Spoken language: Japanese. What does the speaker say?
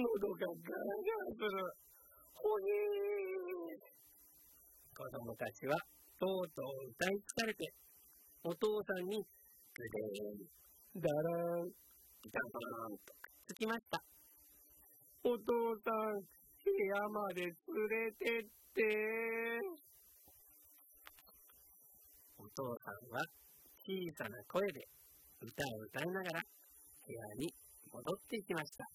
喉がガラガラする。ほへー。子供たちはとうとう歌い疲れて、お父さんにグデーン、ダラーン、ダバーンとつきました。お父さん、部屋まで連れてって。お父さんは小さな声で歌を歌いながら部屋に戻っていきました。